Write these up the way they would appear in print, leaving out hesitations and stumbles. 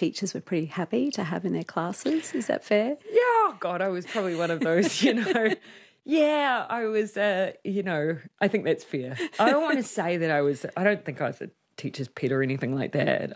teachers were pretty happy to have in their classes. Is that fair? Yeah, oh God, I was probably one of those, Yeah, I was, I think that's fair. I don't want to say that I don't think I was a teacher's pet or anything like that.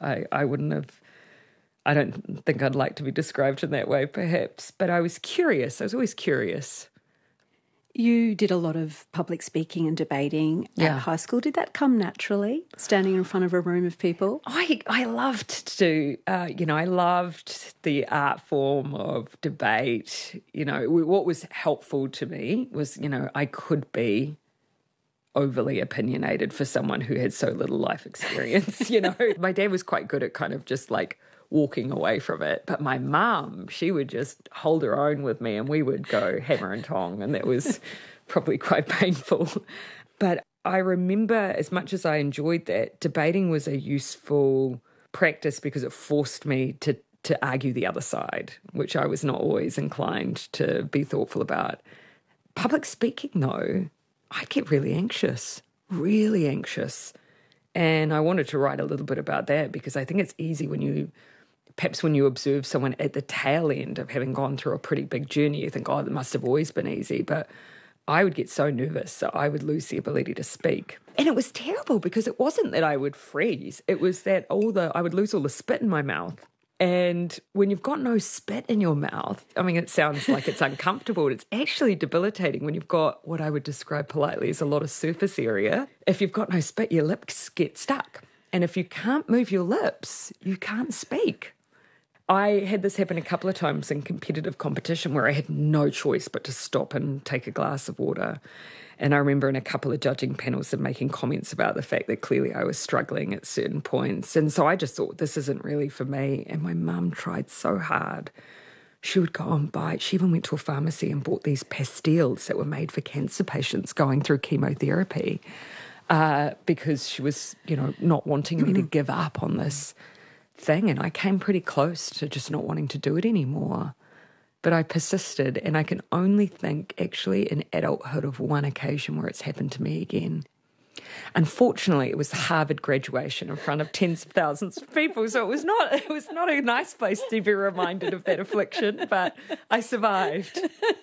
I don't think I'd like to be described in that way, perhaps. But I was curious. I was always curious. You did a lot of public speaking and debating at high school. Did that come naturally, standing in front of a room of people? I loved to, I loved the art form of debate. What was helpful to me was, I could be overly opinionated for someone who had so little life experience. My dad was quite good at kind of just like walking away from it. But my mum, she would just hold her own with me and we would go hammer and tong, and that was probably quite painful. But I remember, as much as I enjoyed that, debating was a useful practice because it forced me to argue the other side, which I was not always inclined to be thoughtful about. Public speaking, though, I'd get really anxious. And I wanted to write a little bit about that because I think it's easy when you observe someone at the tail end of having gone through a pretty big journey, you think, oh, it must have always been easy. But I would get so nervous that I would lose the ability to speak. And it was terrible because it wasn't that I would freeze. It was that I would lose all the spit in my mouth. And when you've got no spit in your mouth, I mean, it sounds like it's uncomfortable, but it's actually debilitating when you've got what I would describe politely as a lot of surface area. If you've got no spit, your lips get stuck. And if you can't move your lips, you can't speak. I had this happen a couple of times in competitive competition where I had no choice but to stop and take a glass of water. And I remember in a couple of judging panels of making comments about the fact that clearly I was struggling at certain points. And so I just thought, this isn't really for me. And my mum tried so hard. She would go and buy, she even went to a pharmacy and bought these pastilles that were made for cancer patients going through chemotherapy because she was, not wanting me to give up on this thing. And I came pretty close to just not wanting to do it anymore. But I persisted, and I can only think actually in adulthood of one occasion where it's happened to me again. Unfortunately, it was the Harvard graduation in front of tens of thousands of people, so it was not a nice place to be reminded of that affliction, but I survived.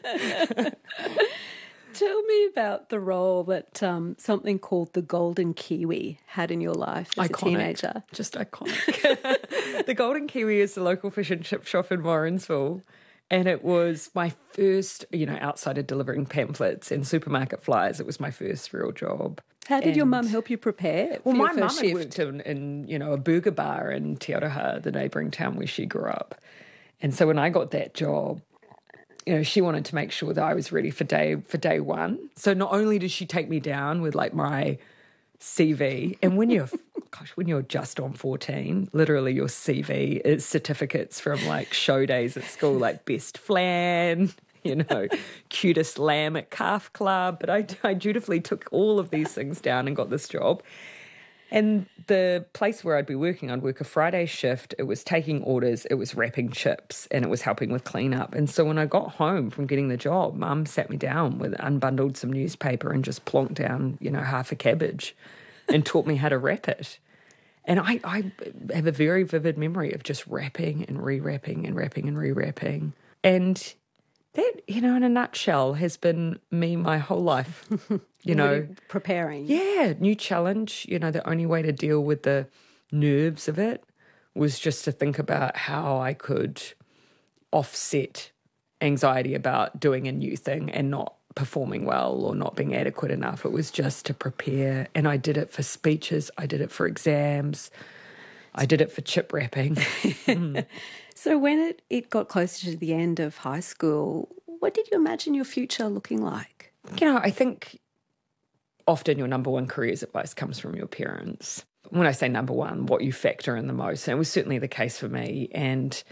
Tell me about the role that something called the Golden Kiwi had in your life as a teenager. Just iconic. The Golden Kiwi is the local fish and chip shop in Morrinsville. And it was my first, outside of delivering pamphlets and supermarket flyers, it was my first real job. How did your mum help you prepare for your my first mum shift? worked in a burger bar in Te Aroha, the neighbouring town where she grew up. And so when I got that job, she wanted to make sure that I was ready for day one. So not only did she take me down with like my CV, and when you're just on 14, literally your CV is certificates from like show days at school, like best flan, cutest lamb at calf club. But I dutifully took all of these things down and got this job. And the place where I'd work a Friday shift. It was taking orders, it was wrapping chips, and it was helping with cleanup. And so when I got home from getting the job, Mum sat me down unbundled some newspaper and just plonked down, half a cabbage and taught me how to wrap it. And I have a very vivid memory of just wrapping and rewrapping and wrapping and rewrapping. And that, in a nutshell, has been me my whole life. Really preparing. Yeah, new challenge. The only way to deal with the nerves of it was just to think about how I could offset anxiety about doing a new thing and not performing well or not being adequate enough. It was just to prepare. And I did it for speeches. I did it for exams. I did it for chip wrapping. So when it got closer to the end of high school, what did you imagine your future looking like? I think often your number one careers advice comes from your parents. When I say number one, what you factor in the most. And it was certainly the case for me. And,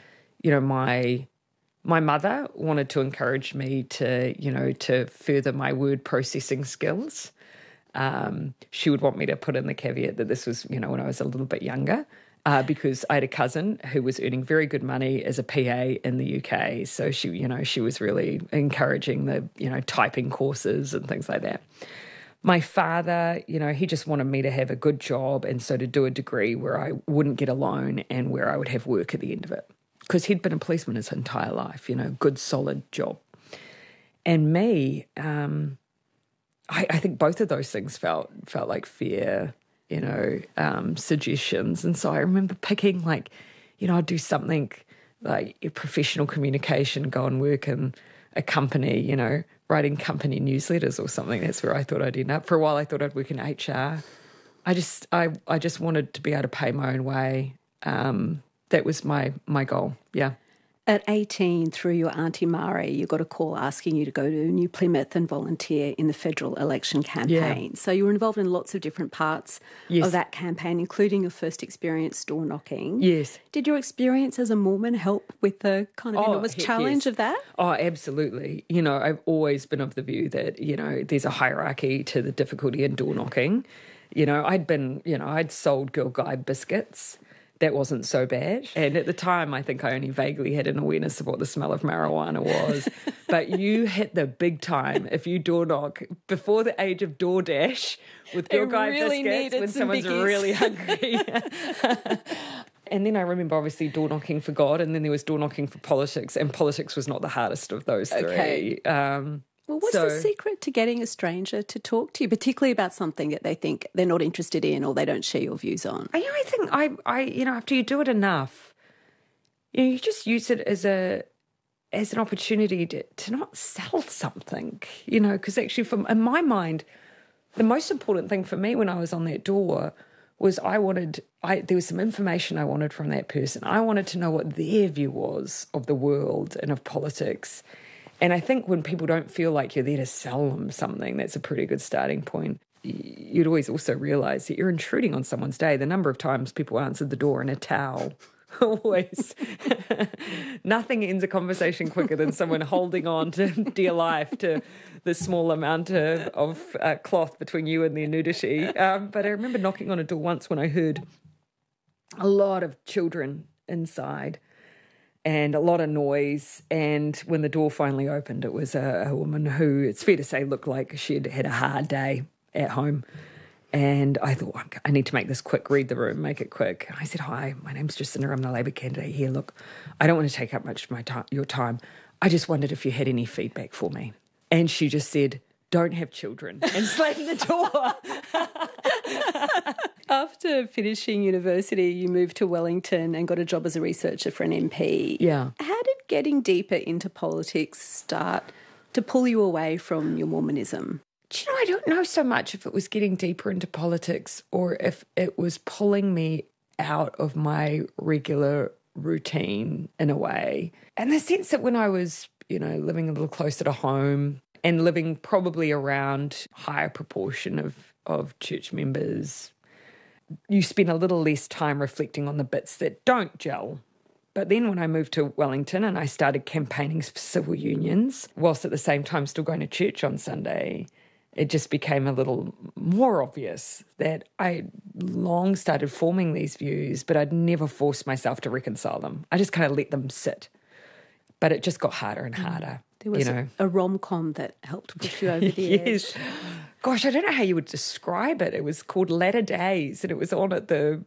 my mother wanted to encourage me to further my word processing skills. She would want me to put in the caveat that this was, when I was a little bit younger, because I had a cousin who was earning very good money as a PA in the UK. So she was really encouraging the, typing courses and things like that. My father, he just wanted me to have a good job, and so to do a degree where I wouldn't get a loan and where I would have work at the end of it. Because he'd been a policeman his entire life, good, solid job. And me, I think both of those things felt like fair, suggestions. And so I remember picking I'd do something like professional communication, go and work in a company, writing company newsletters or something. That's where I thought I'd end up. For a while I thought I'd work in HR. I just wanted to be able to pay my own way. That was my goal, yeah. At 18, through your Auntie Mari, you got a call asking you to go to New Plymouth and volunteer in the federal election campaign. Yeah. So you were involved in lots of different parts of that campaign, including your first experience door knocking. Yes. Did your experience as a Mormon help with the kind of enormous challenge of that? Oh, absolutely. I've always been of the view that, there's a hierarchy to the difficulty in door knocking. I'd sold Girl Guide biscuits. That wasn't so bad. And at the time, I think I only vaguely had an awareness of what the smell of marijuana was. But you hit the big time if you door knock before the age of DoorDash with Girl Guide biscuits when someone's really hungry. And then I remember obviously door knocking for God, and then there was door knocking for politics, and politics was not the hardest of those three. Well, what's the secret to getting a stranger to talk to you, particularly about something that they think they're not interested in or they don't share your views on? I think after you do it enough, you just use it as an opportunity to not sell something, because actually in my mind, the most important thing for me when I was on that door was there was some information I wanted from that person. I wanted to know what their view was of the world and of politics. And I think when people don't feel like you're there to sell them something, that's a pretty good starting point. You'd always also realise that you're intruding on someone's day. The number of times people answered the door in a towel, always. Nothing ends a conversation quicker than someone holding on to dear life to the small amount of cloth between you and their nudity. But I remember knocking on a door once when I heard a lot of children inside and a lot of noise. And when the door finally opened, it was a woman who, it's fair to say, looked like she'd had a hard day at home. And I thought, I need to make this quick, read the room, make it quick. And I said, hi, my name's Jacinda, I'm the Labour candidate here. Look, I don't want to take up much of your time. I just wondered if you had any feedback for me. And she just said, don't have children, and slammed the door. After finishing university, you moved to Wellington and got a job as a researcher for an MP. Yeah. How did getting deeper into politics start to pull you away from your Mormonism? Do you know, I don't know so much if it was getting deeper into politics or if it was pulling me out of my regular routine in a way. And the sense that when I was, living a little closer to home and living probably around higher proportion of church members, you spend a little less time reflecting on the bits that don't gel. But then when I moved to Wellington and I started campaigning for civil unions, whilst at the same time still going to church on Sunday, it just became a little more obvious that I long started forming these views, but I'd never forced myself to reconcile them. I just kind of let them sit. But it just got harder and harder. There was a rom-com that helped push you over the edge. Gosh, I don't know how you would describe it. It was called Latter Days, and it was on at the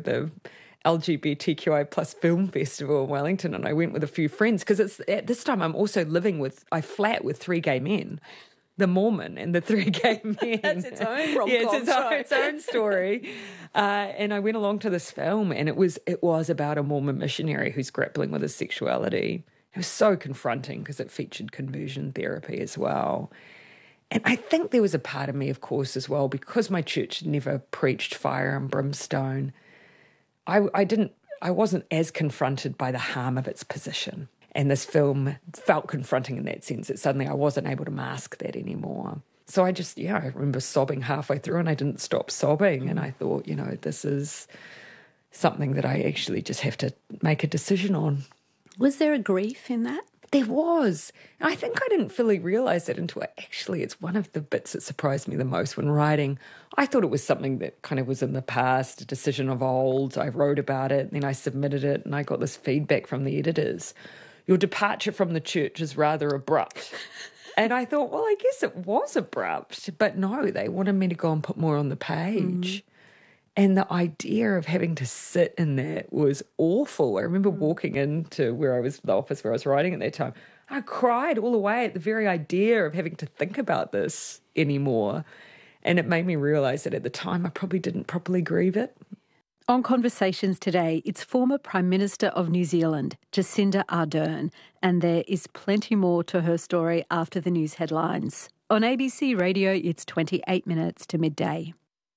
LGBTQI plus film festival in Wellington, and I went with a few friends because at this time I'm also I flat with 3 gay men. The Mormon and the 3 gay men. That's its own rom-com. Yeah, it's its own story. And I went along to this film, and it was about a Mormon missionary who's grappling with his sexuality. It was so confronting because it featured conversion therapy as well. And I think there was a part of me, of course, as well, because my church never preached fire and brimstone. I wasn't as confronted by the harm of its position. And this film felt confronting in that sense that suddenly I wasn't able to mask that anymore. So I remember sobbing halfway through and I didn't stop sobbing. And I thought, this is something that I actually just have to make a decision on. Was there a grief in that? There was. I think I didn't fully realise it until it's one of the bits that surprised me the most when writing. I thought it was something that kind of was in the past, a decision of old. I wrote about it, and then I submitted it, and I got this feedback from the editors. Your departure from the church is rather abrupt. And I thought, well, I guess it was abrupt, but no, they wanted me to go and put more on the page. And the idea of having to sit in that was awful. I remember walking into the office where I was writing at that time. I cried all the way at the very idea of having to think about this anymore. And it made me realise that at the time I probably didn't properly grieve it. On Conversations today, it's former Prime Minister of New Zealand, Jacinda Ardern, and there is plenty more to her story after the news headlines. On ABC Radio, it's 28 minutes to midday.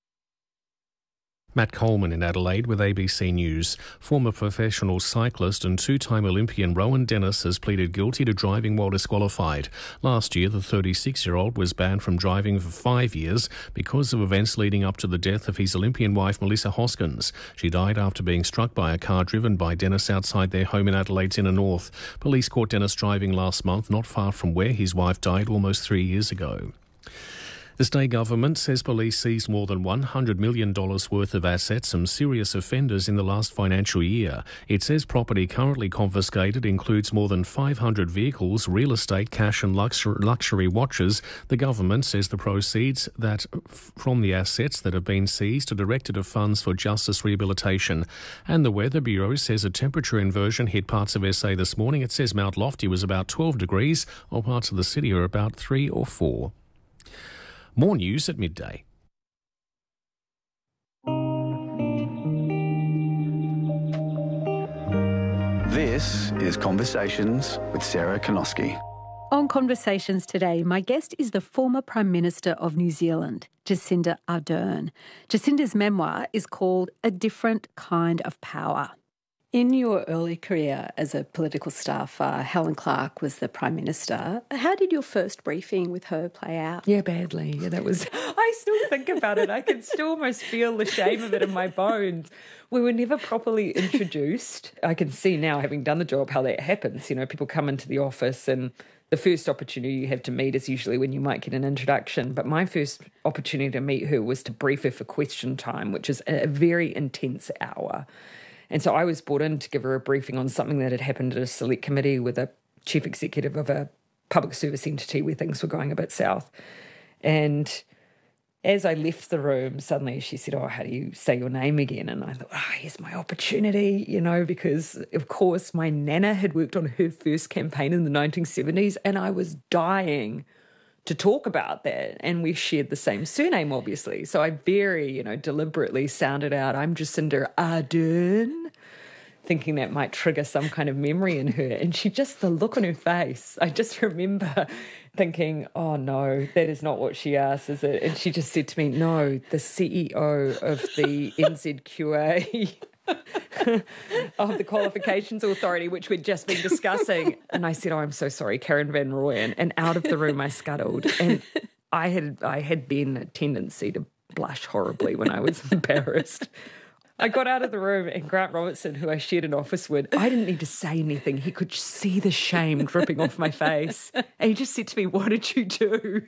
Matt Coleman in Adelaide with ABC News. Former professional cyclist and two-time Olympian Rowan Dennis has pleaded guilty to driving while disqualified. Last year, the 36-year-old was banned from driving for 5 years because of events leading up to the death of his Olympian wife, Melissa Hoskins. She died after being struck by a car driven by Dennis outside their home in Adelaide's inner north. Police caught Dennis driving last month, not far from where his wife died almost 3 years ago. The state government says police seized more than $100 million worth of assets from serious offenders in the last financial year. It says property currently confiscated includes more than 500 vehicles, real estate, cash and luxury watches. The government says the proceeds from the assets that have been seized are directed to funds for justice rehabilitation. And the Weather Bureau says a temperature inversion hit parts of SA this morning. It says Mount Lofty was about 12 degrees, while parts of the city are about 3 or 4. More news at midday. This is Conversations with Sarah Konoski. On Conversations today, my guest is the former Prime Minister of New Zealand, Jacinda Ardern. Jacinda's memoir is called A Different Kind of Power. In your early career as a political staffer, Helen Clark was the Prime Minister. How did your first briefing with her play out? Yeah, badly. Yeah, I still think about it. I can still almost feel the shame of it in my bones. We were never properly introduced. I can see now, having done the job, how that happens. You know, people come into the office and the first opportunity you have to meet is usually when you might get an introduction. But my first opportunity to meet her was to brief her for question time, which is a very intense hour. And so I was brought in to give her a briefing on something that had happened at a select committee with a chief executive of a public service entity where things were going a bit south. And as I left the room, suddenly she said, how do you say your name again? And I thought, here's my opportunity, because, of course, my nana had worked on her first campaign in the 1970s and I was dying to talk about that. And we shared the same surname, obviously. So I very, deliberately sounded out, I'm Jacinda Ardern, thinking that might trigger some kind of memory in her. And the look on her face, I just remember thinking, oh no, that is not what she asked, is it? And she just said to me, no, the CEO of the NZQA of the Qualifications Authority, which we'd just been discussing. And I said, I'm so sorry, Karen Van Rooyen. And out of the room I scuttled. And I had then a tendency to blush horribly when I was embarrassed. I got out of the room and Grant Robertson, who I shared an office with, I didn't need to say anything. He could see the shame dripping off my face. And he just said to me, what did you do?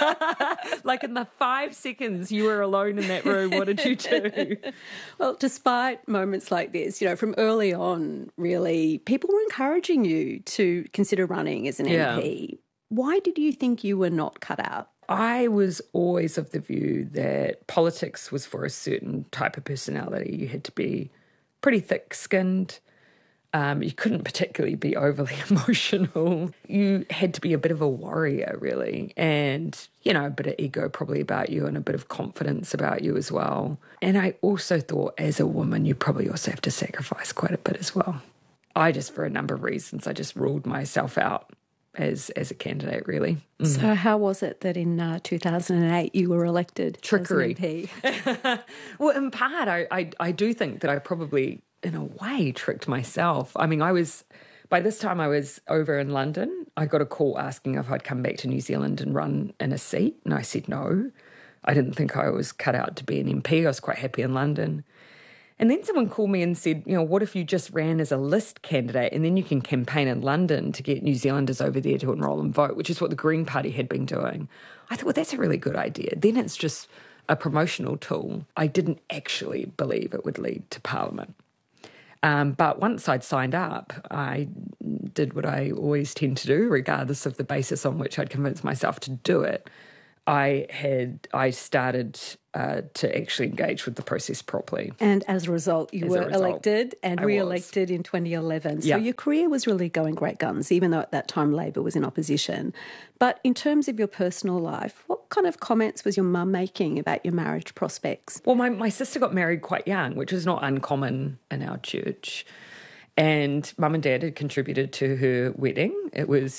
Like in the 5 seconds you were alone in that room, what did you do? Well, despite moments like this, from early on, really, people were encouraging you to consider running as an MP. Why did you think you were not cut out? I was always of the view that politics was for a certain type of personality. You had to be pretty thick-skinned. You couldn't particularly be overly emotional. You had to be a bit of a warrior, really, and, a bit of ego probably about you and a bit of confidence about you as well. And I also thought as a woman, you probably also have to sacrifice quite a bit as well. For a number of reasons, I just ruled myself out as a candidate, really. So how was it that in 2008 you were elected Trickery. as an MP? Well, in part, I do think that I probably, in a way, tricked myself. I mean, by this time I was over in London. I got a call asking if I'd come back to New Zealand and run in a seat, and I said no. I didn't think I was cut out to be an MP. I was quite happy in London. And then someone called me and said, what if you just ran as a list candidate and then you can campaign in London to get New Zealanders over there to enrol and vote, which is what the Green Party had been doing. I thought, well, that's a really good idea. Then it's just a promotional tool. I didn't actually believe it would lead to Parliament. But once I'd signed up, I did what I always tend to do, regardless of the basis on which I'd convinced myself to do it. I started to actually engage with the process properly. And as a result, you were elected and re-elected in 2011. So your career was really going great guns, even though at that time Labor was in opposition. But in terms of your personal life, what kind of comments was your mum making about your marriage prospects? Well, my sister got married quite young, which is not uncommon in our church. And Mum and Dad had contributed to her wedding. It was,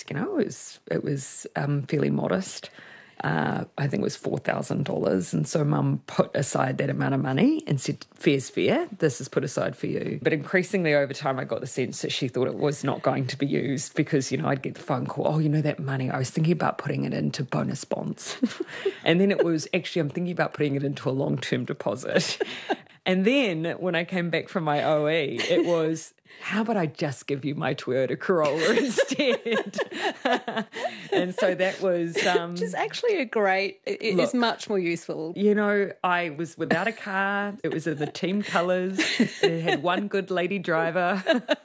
fairly modest. I think it was $4,000. And so Mum put aside that amount of money and said, fair's fair, this is put aside for you. But increasingly over time, I got the sense that she thought it was not going to be used because, I'd get the phone call, that money, I was thinking about putting it into bonus bonds. And then it was, actually, I'm thinking about putting it into a long-term deposit. And then when I came back from my OE, it was, how about I just give you my Toyota Corolla instead? And so that was... which is actually it's much more useful. I was without a car. It was in the team colours. It had one good lady driver.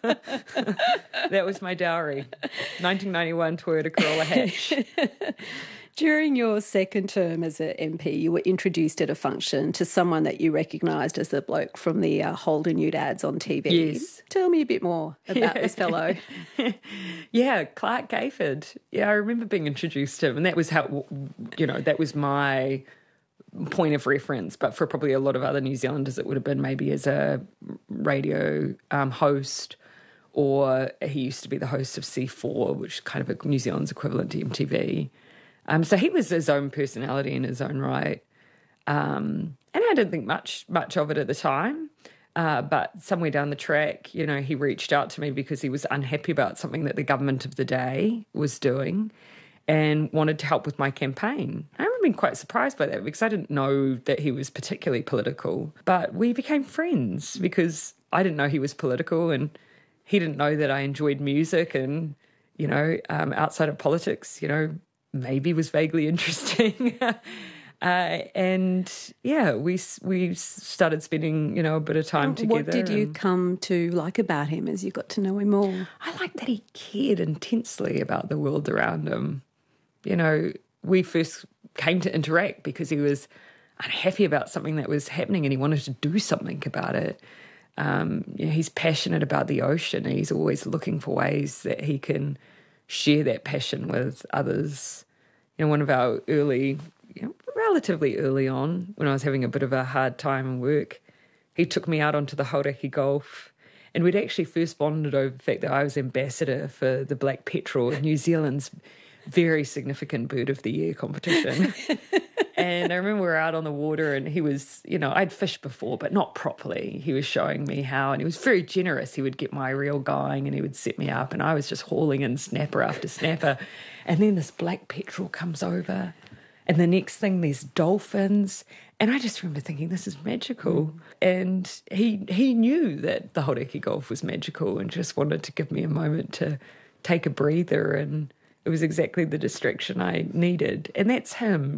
That was my dowry. 1991 Toyota Corolla hatch. During your second term as an MP, you were introduced at a function to someone that you recognised as the bloke from the Holden Ute ads on TV. Yes. Tell me a bit more about this fellow. Yeah, Clark Gayford. Yeah, I remember being introduced to him, and that was how, that was my point of reference. But for probably a lot of other New Zealanders, it would have been maybe as a radio host, or he used to be the host of C4, which is kind of a New Zealand's equivalent to MTV. So he was his own personality in his own right. And I didn't think much of it at the time. But somewhere down the track, he reached out to me because he was unhappy about something that the government of the day was doing and wanted to help with my campaign. I remember being quite surprised by that because I didn't know that he was particularly political. But we became friends because I didn't know he was political and he didn't know that I enjoyed music and, outside of politics, maybe was vaguely interesting. We started spending, a bit of time together. What did you come to like about him as you got to know him more? I liked that he cared intensely about the world around him. We first came to interact because he was unhappy about something that was happening and he wanted to do something about it. He's passionate about the ocean and he's always looking for ways that he can share that passion with others. One of our relatively early on, when I was having a bit of a hard time in work, he took me out onto the Hauraki Gulf, and we'd actually first bonded over the fact that I was ambassador for the black petrel, New Zealand's very significant bird of the year competition. And I remember we were out on the water and he was, I'd fished before, but not properly. He was showing me how, and he was very generous. He would get my reel going and he would set me up and I was just hauling in snapper after snapper. And then this black petrel comes over and the next thing there's dolphins. And I just remember thinking, this is magical. And he knew that the Hauraki Gulf was magical and just wanted to give me a moment to take a breather, and it was exactly the distraction I needed. And that's him,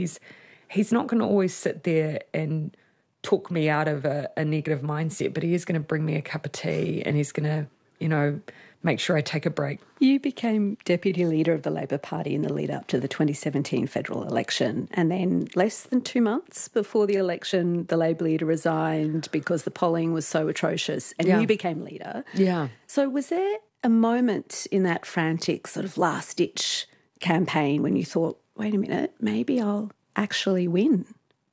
he's not going to always sit there and talk me out of a negative mindset, but he is going to bring me a cup of tea and he's going to, make sure I take a break. You became deputy leader of the Labor Party in the lead up to the 2017 federal election. And then less than 2 months before the election, the Labor leader resigned because the polling was so atrocious and you became leader. Yeah. So was there a moment in that frantic sort of last-ditch campaign when you thought, wait a minute, maybe I'll actually win?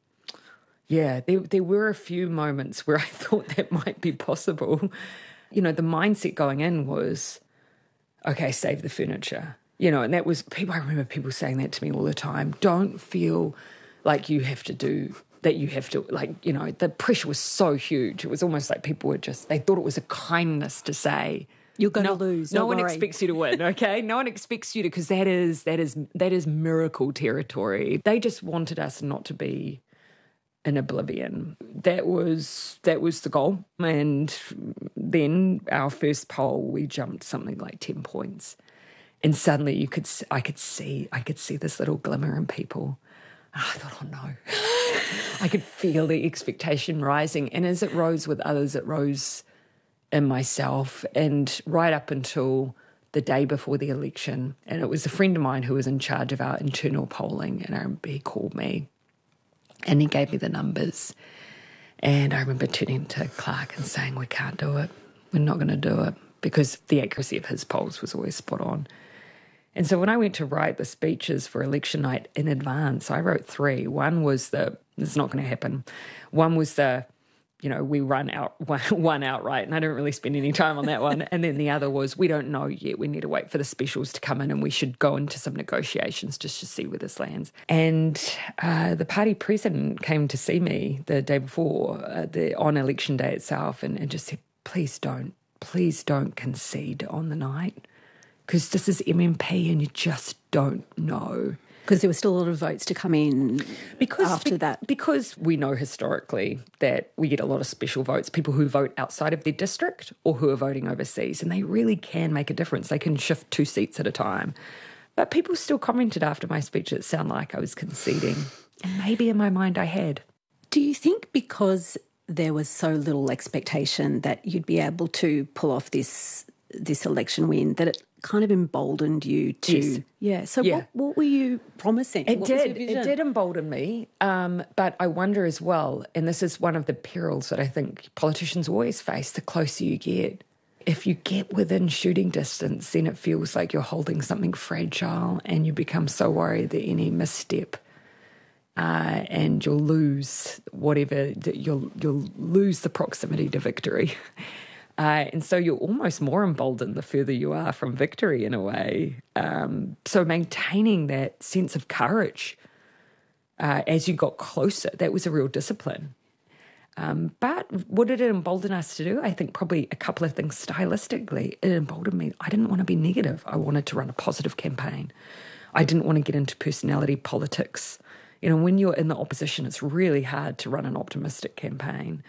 Yeah, there were a few moments where I thought that might be possible. The mindset going in was, okay, save the furniture. And that was, I remember people saying that to me all the time. Don't feel like you have to do that, the pressure was so huge. It was almost like people were they thought it was a kindness to say, you're going to lose. No one expects you to win, okay? No one expects you to, because that is miracle territory. They just wanted us not to be in oblivion. That was the goal. And then our first poll, we jumped something like 10 points, and suddenly I could see this little glimmer in people. And I thought, oh no, I could feel the expectation rising, and as it rose with others, it rose in myself, and right up until the day before the election. And it was a friend of mine who was in charge of our internal polling, and I remember he called me and he gave me the numbers. And I remember turning to Clark and saying, we can't do it. We're not going to do it, because the accuracy of his polls was always spot on. And so when I went to write the speeches for election night in advance, I wrote 3. One was it's not going to happen. One was we run out one outright, and I didn't really spend any time on that one. And then the other was, we don't know yet. We need to wait for the specials to come in, and we should go into some negotiations just to see where this lands. And the party president came to see me the day before, on election day itself, and just said, please don't concede on the night, because this is MMP and you just don't know. Because there were still a lot of votes to come in after that. Because we know historically that we get a lot of special votes, people who vote outside of their district or who are voting overseas, and they really can make a difference. They can shift 2 seats at a time. But people still commented after my speech that it sounded like I was conceding. And maybe in my mind I had. Do you think because there was so little expectation that you'd be able to pull off this election win, that it kind of emboldened you to... Yes. Yeah. So what were you promising? It did embolden me, but I wonder as well, and this is one of the perils that I think politicians always face, the closer you get. If you get within shooting distance, then it feels like you're holding something fragile, and you become so worried that any misstep and you'll lose you'll lose the proximity to victory. And so you're almost more emboldened the further you are from victory in a way. So maintaining that sense of courage as you got closer, that was a real discipline. But what did it embolden us to do? I think probably a couple of things stylistically. It emboldened me. I didn't want to be negative. I wanted to run a positive campaign. I didn't want to get into personality politics. You know, when you're in the opposition, it's really hard to run an optimistic campaign.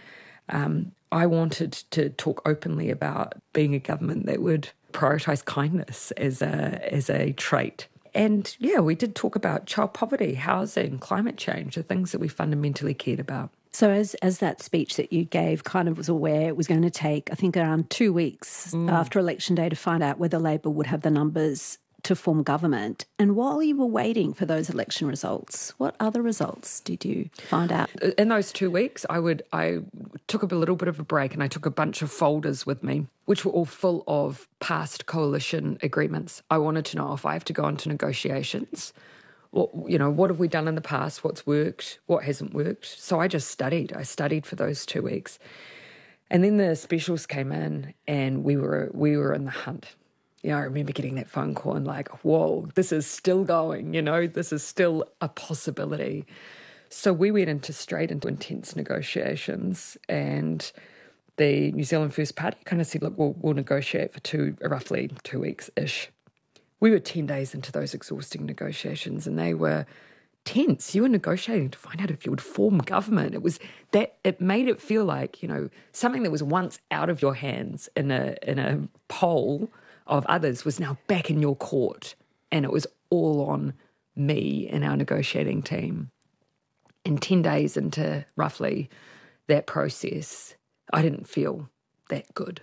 I wanted to talk openly about being a government that would prioritise kindness as a trait. And, yeah, we did talk about child poverty, housing, climate change, the things that we fundamentally cared about. So as that speech that you gave kind of was aware, it was going to take, I think, around 2 weeks after Election Day to find out whether Labor would have the numbers to form government. And while you were waiting for those election results, what other results did you find out? In those 2 weeks, I took a little bit of a break, and I took a bunch of folders with me, which were all full of past coalition agreements. I wanted to know if I have to go into negotiations, what have we done in the past, what's worked, what hasn't worked. So I just studied. I studied for those 2 weeks. And then the specials came in, and we were in the hunt. You know, I remember getting that phone call and like, whoa, this is still going, this is still a possibility. So we went straight into intense negotiations, and the New Zealand First Party kind of said, look, we'll negotiate for roughly 2 weeks-ish. We were 10 days into those exhausting negotiations, and they were tense. You were negotiating to find out if you would form government. It made it feel like, something that was once out of your hands in a poll of others was now back in your court, and it was all on me and our negotiating team. And 10 days into roughly that process, I didn't feel that good.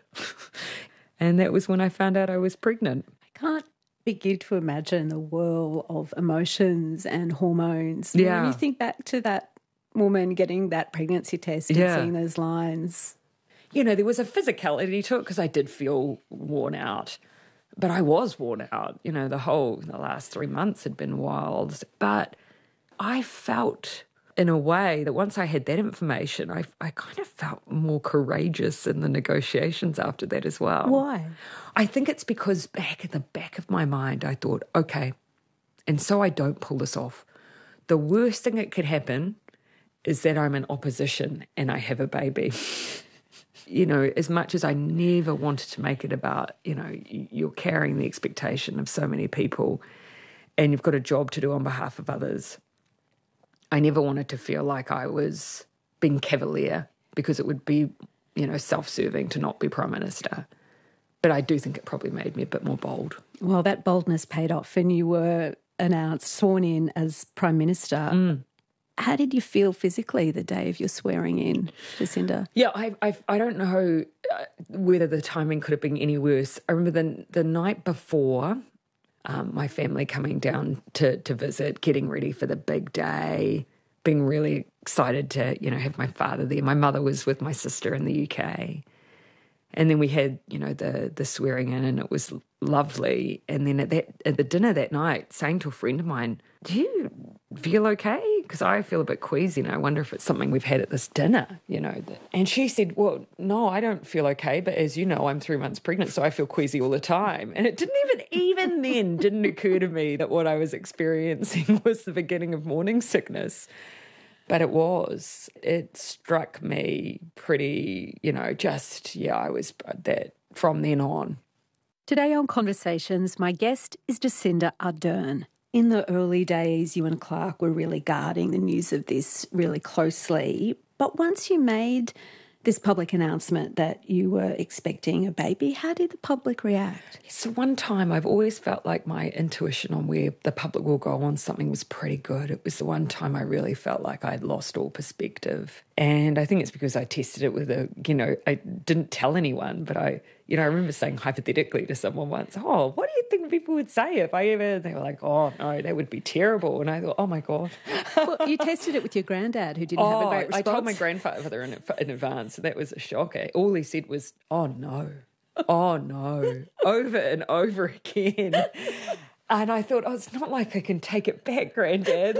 And that was when I found out I was pregnant. I can't begin to imagine the whirl of emotions and hormones. Yeah. When you think back to that woman getting that pregnancy test and seeing those lines. There was a physicality to it because I did feel worn out. But I was worn out. The last 3 months had been wild. But I felt, in a way, that once I had that information, I kind of felt more courageous in the negotiations after that as well. Why? I think it's because back in the back of my mind, I thought, okay, and so I don't pull this off. The worst thing that could happen is that I'm in opposition and I have a baby. As much as I never wanted to make it about, you're carrying the expectation of so many people and you've got a job to do on behalf of others. I never wanted to feel like I was being cavalier, because it would be, self-serving to not be Prime Minister. But I do think it probably made me a bit more bold. Well, that boldness paid off, and you were sworn in as Prime Minister. How did you feel physically the day of your swearing in, Jacinda? Yeah, I don't know whether the timing could have been any worse. I remember the night before, my family coming down to visit, getting ready for the big day, being really excited to, have my father there. My mother was with my sister in the UK. And then we had, the swearing in, and it was lovely. And then at the dinner that night, saying to a friend of mine, "Do you feel okay? Because I feel a bit queasy, and I wonder if it's something we've had at this dinner, And she said, "Well, no, I don't feel okay, but as you know, I'm 3 months pregnant, so I feel queasy all the time." And it even then didn't occur to me that what I was experiencing was the beginning of morning sickness. But it was. It struck me pretty, I was that from then on. Today on Conversations, my guest is Jacinda Ardern. In the early days, you and Clark were really guarding the news of this really closely. But once you made this public announcement that you were expecting a baby, how did the public react? So one time I've always felt like my intuition on where the public will go on something was pretty good. It was the one time I really felt like I'd lost all perspective. And I think it's because I tested it with I didn't tell anyone, but I remember saying hypothetically to someone once, "Oh, what do you think people would say if I ever..." They were like, "Oh, no, that would be terrible." And I thought, oh, my God. Well, you tested it with your granddad, who didn't have a great response. I told my grandfather in advance. That was a shocker. All he said was, "Oh, no. Oh, no," over and over again. And I thought, it's not like I can take it back, Granddad,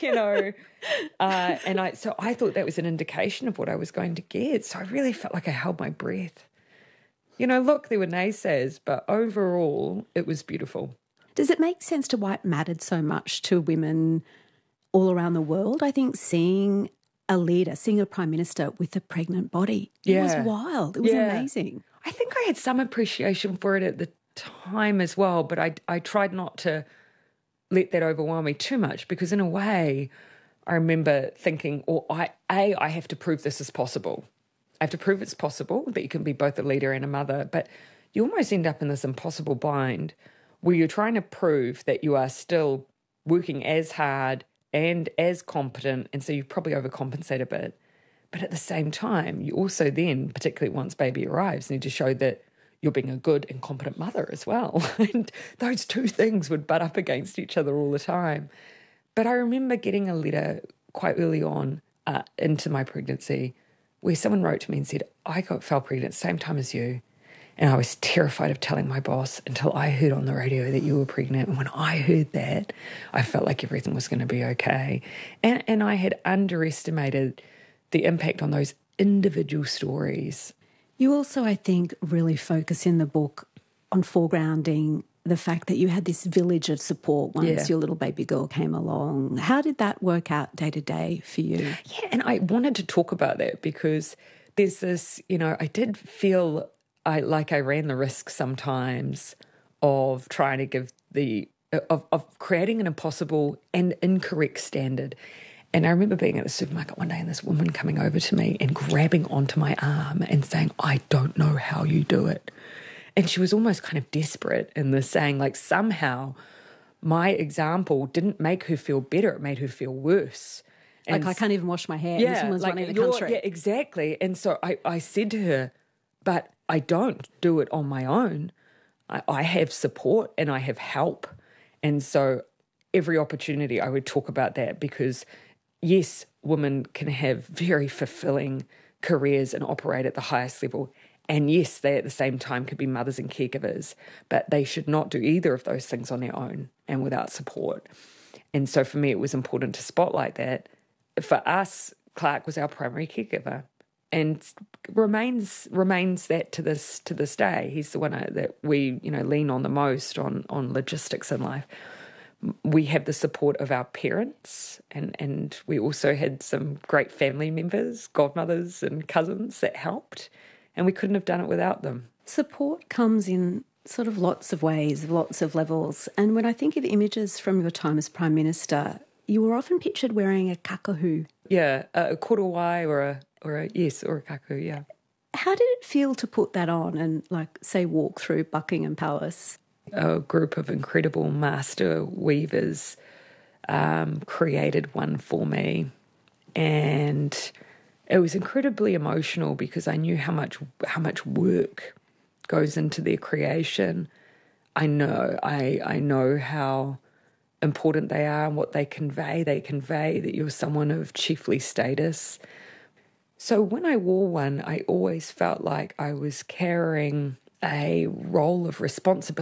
so I thought that was an indication of what I was going to get. So I really felt like I held my breath. Look, there were naysayers, but overall, it was beautiful. Does it make sense to why it mattered so much to women all around the world? I think seeing a leader, seeing a prime minister with a pregnant body, it was wild. It was amazing. I think I had some appreciation for it at the time as well, but I tried not to let that overwhelm me too much, because in a way I remember thinking, I have to prove this is possible. I have to prove it's possible that you can be both a leader and a mother, but you almost end up in this impossible bind where you're trying to prove that you are still working as hard and as competent, and so you probably overcompensate a bit. But at the same time, you also then, particularly once baby arrives, need to show that you're being a good and competent mother as well. And those two things would butt up against each other all the time. But I remember getting a letter quite early on into my pregnancy where someone wrote to me and said, "I fell pregnant at the same time as you, and I was terrified of telling my boss until I heard on the radio that you were pregnant. And when I heard that, I felt like everything was going to be okay." And I had underestimated the impact on those individual stories. You also, I think, really focus in the book on foregrounding the fact that you had this village of support once your little baby girl came along. How did that work out day to day for you? Yeah, and I wanted to talk about that because there's this, I did feel like I ran the risk sometimes of trying to give of creating an impossible and incorrect standard. And I remember being at the supermarket one day and this woman coming over to me and grabbing onto my arm and saying, "I don't know how you do it." And she was almost kind of desperate in this, saying like somehow my example didn't make her feel better, it made her feel worse. And I can't even wash my hair. This woman's running the country. Yeah, exactly. And so I said to her, "But I don't do it on my own. I have support and I have help." And so every opportunity I would talk about that because yes, women can have very fulfilling careers and operate at the highest level. And yes, they at the same time could be mothers and caregivers, but they should not do either of those things on their own and without support. And so for me, it was important to spotlight that. For us, Clark was our primary caregiver and remains that to this day. He's the one that we lean on the most on logistics in life. We have the support of our parents and we also had some great family members, godmothers and cousins that helped, and we couldn't have done it without them. Support comes in sort of lots of ways, lots of levels. And when I think of images from your time as Prime Minister, you were often pictured wearing a kakahu. Yeah, a korowai or a kakahu, yeah. How did it feel to put that on and, say, walk through Buckingham Palace? A group of incredible master weavers created one for me, and it was incredibly emotional because I knew how much work goes into their creation. I know how important they are and what they convey. They convey that you're someone of chiefly status. So when I wore one, I always felt like I was carrying a role of responsibility